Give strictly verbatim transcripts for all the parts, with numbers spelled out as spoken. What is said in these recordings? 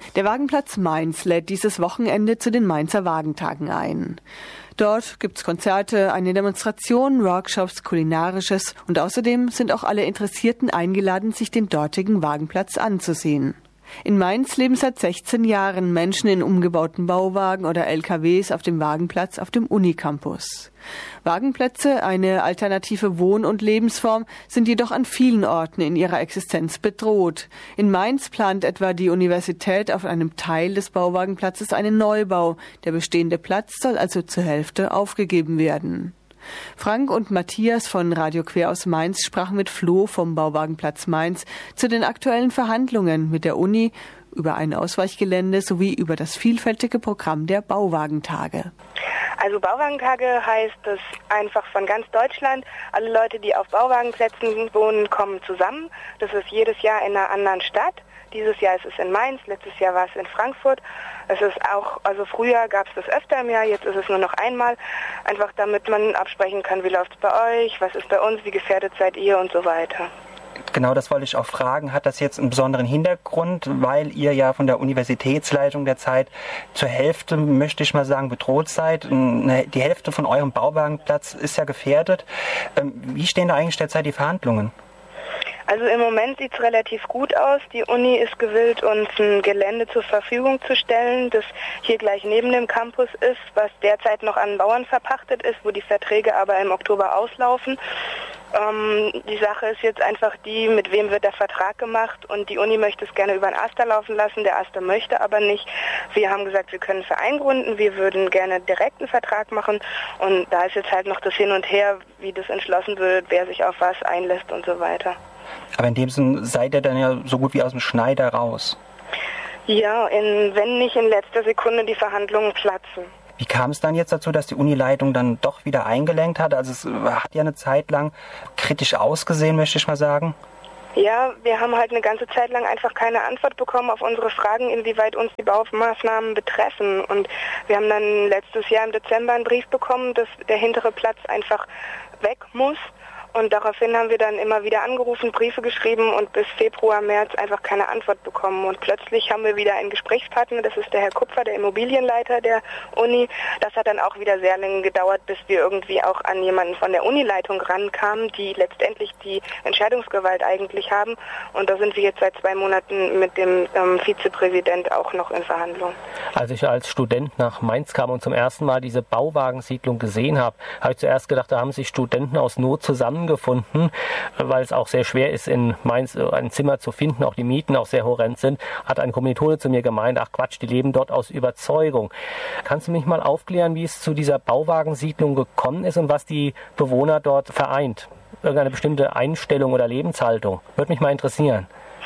Der Wagenplatz Mainz lädt dieses Wochenende zu den Mainzer Wagentagen ein. Dort gibt's Konzerte, eine Demonstration, Workshops, Kulinarisches und außerdem sind auch alle Interessierten eingeladen, sich den dortigen Wagenplatz anzusehen. In Mainz leben seit sechzehn Jahren Menschen in umgebauten Bauwagen oder L K Ws auf dem Wagenplatz auf dem Unicampus. Wagenplätze, eine alternative Wohn- und Lebensform, sind jedoch an vielen Orten in ihrer Existenz bedroht. In Mainz plant etwa die Universität auf einem Teil des Bauwagenplatzes einen Neubau. Der bestehende Platz soll also zur Hälfte aufgegeben werden. Frank und Matthias von Radio Quer aus Mainz sprachen mit Flo vom Bauwagenplatz Mainz zu den aktuellen Verhandlungen mit der Uni über ein Ausweichgelände sowie über das vielfältige Programm der Bauwagentage. Also Bauwagentage heißt, dass einfach von ganz Deutschland alle Leute, die auf Bauwagenplätzen wohnen, kommen zusammen. Das ist jedes Jahr in einer anderen Stadt. Dieses Jahr ist es in Mainz, letztes Jahr war es in Frankfurt. Es ist auch, also früher gab es das öfter im Jahr, jetzt ist es nur noch einmal. Einfach damit man absprechen kann, wie läuft es bei euch, was ist bei uns, wie gefährdet seid ihr und so weiter. Genau, das wollte ich auch fragen. Hat das jetzt einen besonderen Hintergrund, weil ihr ja von der Universitätsleitung der Zeit zur Hälfte, möchte ich mal sagen, bedroht seid? Die Hälfte von eurem Bauwagenplatz ist ja gefährdet. Wie stehen da eigentlich derzeit die Verhandlungen? Also im Moment sieht es relativ gut aus. Die Uni ist gewillt, uns ein Gelände zur Verfügung zu stellen, das hier gleich neben dem Campus ist, was derzeit noch an Bauern verpachtet ist, wo die Verträge aber im Oktober auslaufen. Ähm, die Sache ist jetzt einfach die, mit wem wird der Vertrag gemacht, und die Uni möchte es gerne über den AStA laufen lassen, der AStA möchte aber nicht. Wir haben gesagt, wir können einen Verein gründen, wir würden gerne direkt einen Vertrag machen, und da ist jetzt halt noch das Hin und Her, wie das entschlossen wird, wer sich auf was einlässt und so weiter. Aber in dem Sinn seid ihr dann ja so gut wie aus dem Schneider raus. Ja, in, wenn nicht in letzter Sekunde die Verhandlungen platzen. Wie kam es dann jetzt dazu, dass die Unileitung dann doch wieder eingelenkt hat? Also es hat ja eine Zeit lang kritisch ausgesehen, möchte ich mal sagen. Ja, wir haben halt eine ganze Zeit lang einfach keine Antwort bekommen auf unsere Fragen, inwieweit uns die Baumaßnahmen betreffen. Und wir haben dann letztes Jahr im Dezember einen Brief bekommen, dass der hintere Platz einfach weg muss. Und daraufhin haben wir dann immer wieder angerufen, Briefe geschrieben und bis Februar, März einfach keine Antwort bekommen. Und plötzlich haben wir wieder einen Gesprächspartner, das ist der Herr Kupfer, der Immobilienleiter der Uni. Das hat dann auch wieder sehr lange gedauert, bis wir irgendwie auch an jemanden von der Unileitung rankamen, die letztendlich die Entscheidungsgewalt eigentlich haben. Und da sind wir jetzt seit zwei Monaten mit dem ähm, Vizepräsident auch noch in Verhandlung. Als ich als Student nach Mainz kam und zum ersten Mal diese Bauwagensiedlung gesehen habe, habe ich zuerst gedacht, da haben sich Studenten aus Not zusammen gefunden, weil es auch sehr schwer ist, in Mainz ein Zimmer zu finden, auch die Mieten auch sehr horrend sind, hat ein Kommilitone zu mir gemeint, ach Quatsch, die leben dort aus Überzeugung. Kannst du mich mal aufklären, wie es zu dieser Bauwagensiedlung gekommen ist und was die Bewohner dort vereint? Irgendeine bestimmte Einstellung oder Lebenshaltung? Würde mich mal interessieren.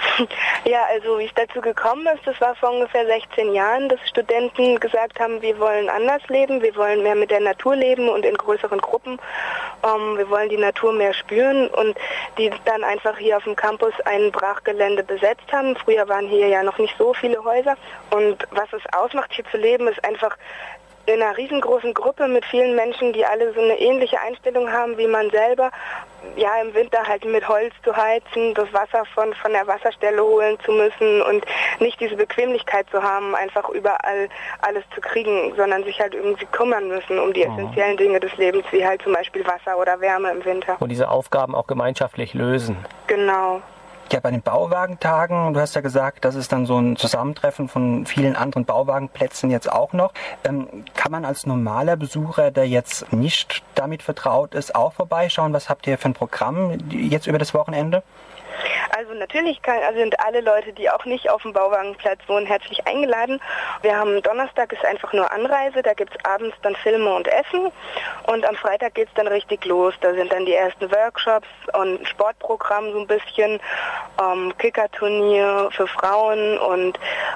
Ja, also wie es dazu gekommen ist, das war vor ungefähr sechzehn Jahren, dass Studenten gesagt haben, wir wollen anders leben, wir wollen mehr mit der Natur leben und in größeren Gruppen. Ähm, wir wollen die Natur mehr spüren, und die dann einfach hier auf dem Campus ein Brachgelände besetzt haben. Früher waren hier ja noch nicht so viele Häuser, und was es ausmacht, hier zu leben, ist einfach in einer riesengroßen Gruppe mit vielen Menschen, die alle so eine ähnliche Einstellung haben wie man selber. Ja, im Winter halt mit Holz zu heizen, das Wasser von, von der Wasserstelle holen zu müssen und nicht diese Bequemlichkeit zu haben, einfach überall alles zu kriegen, sondern sich halt irgendwie kümmern müssen um die essentiellen Dinge des Lebens, wie halt zum Beispiel Wasser oder Wärme im Winter. Und diese Aufgaben auch gemeinschaftlich lösen. Genau. Ja, bei den Bauwagentagen, du hast ja gesagt, das ist dann so ein Zusammentreffen von vielen anderen Bauwagenplätzen jetzt auch noch. Ähm, kann man als normaler Besucher, der jetzt nicht damit vertraut ist, auch vorbeischauen? Was habt ihr für ein Programm jetzt über das Wochenende? Also natürlich kann, also sind alle Leute, die auch nicht auf dem Bauwagenplatz wohnen, herzlich eingeladen. Wir haben Donnerstag ist einfach nur Anreise, da gibt es abends dann Filme und Essen, und am Freitag geht es dann richtig los. Da sind dann die ersten Workshops und Sportprogramm so ein bisschen, ähm, Kickerturnier für Frauen und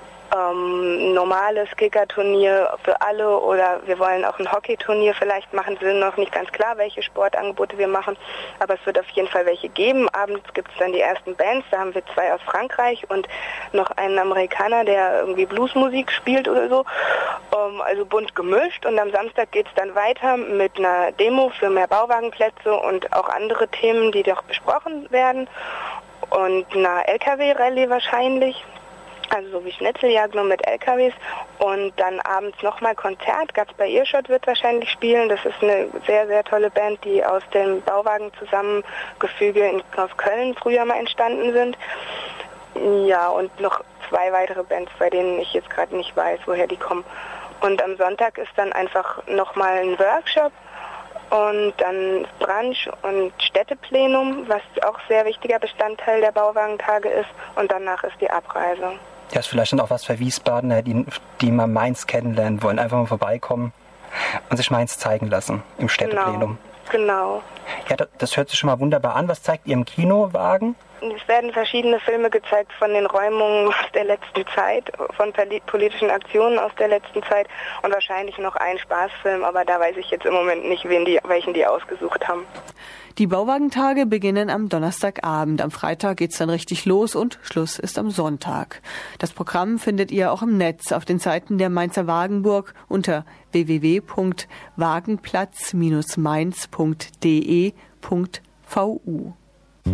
Ähm, normales Kickerturnier für alle, oder wir wollen auch ein Hockeyturnier vielleicht machen. Wir sind noch nicht ganz klar, welche Sportangebote wir machen, aber es wird auf jeden Fall welche geben. Abends gibt es dann die ersten Bands, da haben wir zwei aus Frankreich und noch einen Amerikaner, der irgendwie Bluesmusik spielt oder so, ähm, also bunt gemischt, und am Samstag geht es dann weiter mit einer Demo für mehr Bauwagenplätze und auch andere Themen, die doch besprochen werden, und einer L K W-Rallye wahrscheinlich. Also so wie Schnitzeljagd, nur mit L K Ws. Und dann abends nochmal Konzert. Gaspar Earschot wird wahrscheinlich spielen. Das ist eine sehr, sehr tolle Band, die aus dem Bauwagen-Zusammengefüge in, aus Köln früher mal entstanden sind. Ja, und noch zwei weitere Bands, bei denen ich jetzt gerade nicht weiß, woher die kommen. Und am Sonntag ist dann einfach nochmal ein Workshop und dann Brunch und Städteplenum, was auch sehr wichtiger Bestandteil der Bauwagentage ist. Und danach ist die Abreise. Ja, ist vielleicht dann auch was für Wiesbadener, die, die mal Mainz kennenlernen wollen. Einfach mal vorbeikommen und sich Mainz zeigen lassen im Städteplenum. Genau. Ja, das, das hört sich schon mal wunderbar an. Was zeigt ihr im Kinowagen? Es werden verschiedene Filme gezeigt von den Räumungen aus der letzten Zeit, von politischen Aktionen aus der letzten Zeit und wahrscheinlich noch ein Spaßfilm, aber da weiß ich jetzt im Moment nicht, wen die, welchen die ausgesucht haben. Die Bauwagentage beginnen am Donnerstagabend. Am Freitag geht's dann richtig los und Schluss ist am Sonntag. Das Programm findet ihr auch im Netz auf den Seiten der Mainzer Wagenburg unter w w w punkt wagenplatz Bindestrich mainz punkt d e punkt v u.